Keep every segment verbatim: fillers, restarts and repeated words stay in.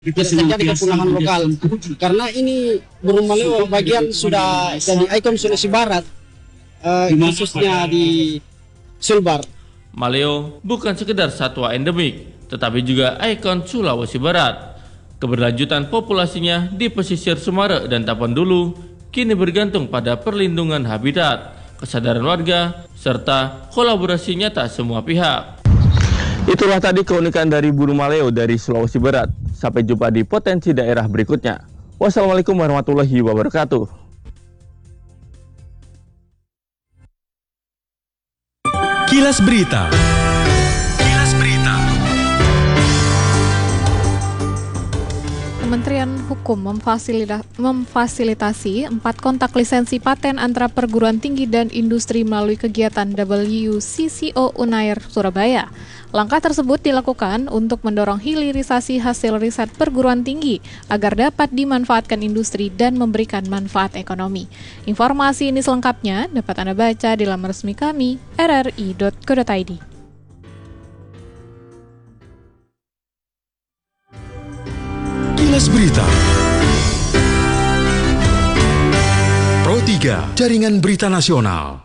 tidak terjadi kepunahan lokal. Karena ini burung maleo bagian sudah jadi ikon Sulawesi Barat, eh, khususnya di Sulbar. Maleo bukan sekedar satwa endemik, tetapi juga ikon Sulawesi Barat. Keberlanjutan populasinya di pesisir Sumatera dan Tapanuli kini bergantung pada perlindungan habitat, kesadaran warga, serta kolaborasi nyata semua pihak. Itulah tadi keunikan dari burung maleo dari Sulawesi Barat. Sampai jumpa di potensi daerah berikutnya. Wassalamualaikum warahmatullahi wabarakatuh. Kilas Berita. Kilas Berita. Kementerian Hukum memfasilita- memfasilitasi empat kontak lisensi paten antara perguruan tinggi dan industri melalui kegiatan W C C O Unair Surabaya. Langkah tersebut dilakukan untuk mendorong hilirisasi hasil riset perguruan tinggi agar dapat dimanfaatkan industri dan memberikan manfaat ekonomi. Informasi ini selengkapnya dapat Anda baca di laman resmi kami r r i dot co dot i d. Kilas Berita. Pro tiga, Jaringan Berita Nasional.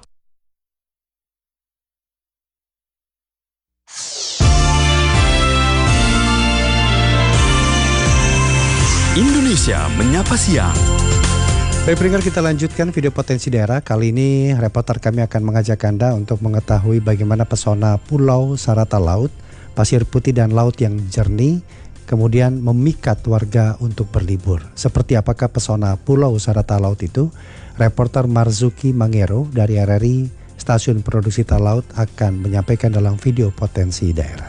Indonesia Menyapa Siang. Baik pendengar, kita lanjutkan video potensi daerah. Kali ini reporter kami akan mengajak Anda untuk mengetahui bagaimana pesona Pulau Sarata Laut, pasir putih dan laut yang jernih, kemudian memikat warga untuk berlibur. Seperti apakah pesona Pulau Sarata Laut itu? Reporter Marzuki Mangero dari R R I Stasiun Produksi Talaut akan menyampaikan dalam video potensi daerah.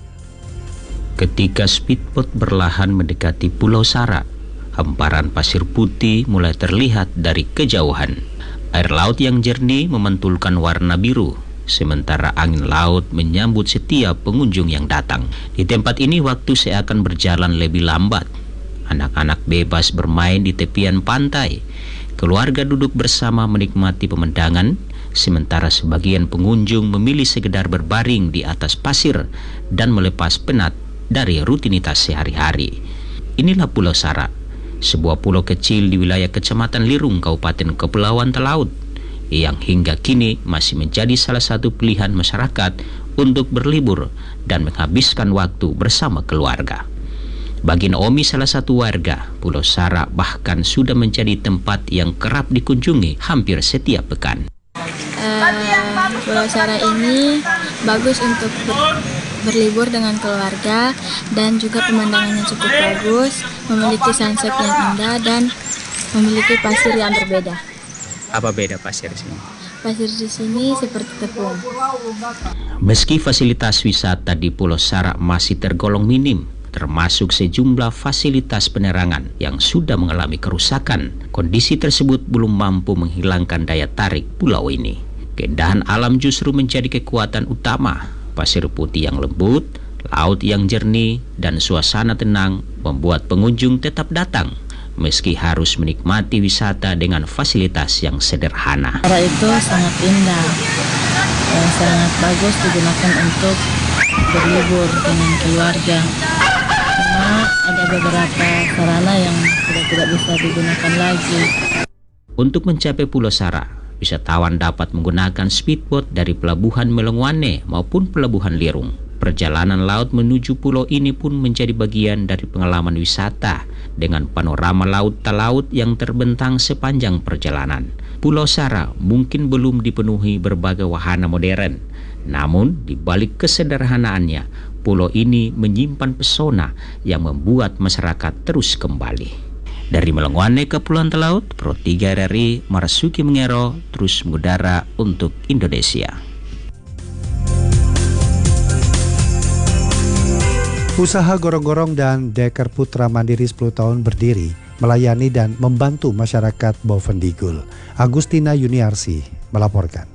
Ketika speedboat berlahan mendekati Pulau Sara, hamparan pasir putih mulai terlihat dari kejauhan. Air laut yang jernih memantulkan warna biru, sementara angin laut menyambut setiap pengunjung yang datang. Di tempat ini waktu seakan berjalan lebih lambat. Anak-anak bebas bermain di tepian pantai. Keluarga duduk bersama menikmati pemandangan, sementara sebagian pengunjung memilih sekedar berbaring di atas pasir dan melepas penat dari rutinitas sehari-hari. Inilah Pulau Sara, sebuah pulau kecil di wilayah Kecamatan Lirung, Kabupaten Kepulauan Talaut, yang hingga kini masih menjadi salah satu pilihan masyarakat untuk berlibur dan menghabiskan waktu bersama keluarga. Bagi Naomi, salah satu warga, Pulau Sara bahkan sudah menjadi tempat yang kerap dikunjungi hampir setiap pekan. Uh, Pulau Sara ini bagus untuk ber berlibur dengan keluarga dan juga pemandangannya cukup bagus, memiliki sunset yang indah dan memiliki pasir yang berbeda. Apa beda pasir di sini? Pasir di sini seperti tepung. Meski fasilitas wisata di Pulau Sara masih tergolong minim, termasuk sejumlah fasilitas penerangan yang sudah mengalami kerusakan, kondisi tersebut belum mampu menghilangkan daya tarik pulau ini. Keindahan alam justru menjadi kekuatan utama. Pasir putih yang lembut, laut yang jernih, dan suasana tenang membuat pengunjung tetap datang meski harus menikmati wisata dengan fasilitas yang sederhana. Sara itu sangat indah, yang sangat bagus digunakan untuk berlibur dengan keluarga. Karena ada beberapa sarana yang sudah tidak bisa digunakan lagi. Untuk mencapai Pulau Sara, wisatawan dapat menggunakan speedboat dari Pelabuhan Melongwane maupun Pelabuhan Lirung. Perjalanan laut menuju pulau ini pun menjadi bagian dari pengalaman wisata dengan panorama laut talaut yang terbentang sepanjang perjalanan. Pulau Sara mungkin belum dipenuhi berbagai wahana modern, namun di balik kesederhanaannya, pulau ini menyimpan pesona yang membuat masyarakat terus kembali. Dari Melongwane, Kepulauan Talaut, Pro tiga R R I, Marzuki Mangero, terus mengudara untuk Indonesia. Usaha Gorong-Gorong dan Deker Putra Mandiri sepuluh tahun berdiri, melayani dan membantu masyarakat Bovendigul. Agustina Yuniarsi melaporkan.